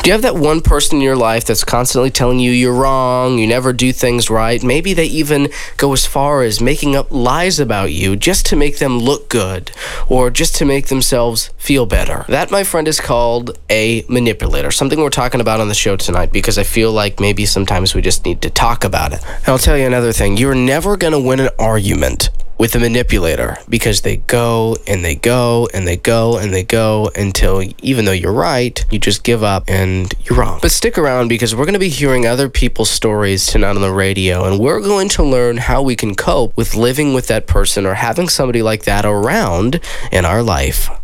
Do you have that one person in your life that's constantly telling you you're wrong, you never do things right? Maybe they even go as far as making up lies about you just to make them look good or just to make themselves feel better. That, my friend, is called a manipulator, something we're talking about on the show tonight because I feel like maybe sometimes we just need to talk about it. And I'll tell you another thing. You're never going to win an argument with a manipulator because they go and they go and they go and they go until, even though you're right, you just give up and you're wrong. But stick around because we're going to be hearing other people's stories tonight on the radio, and we're going to learn how we can cope with living with that person or having somebody like that around in our life.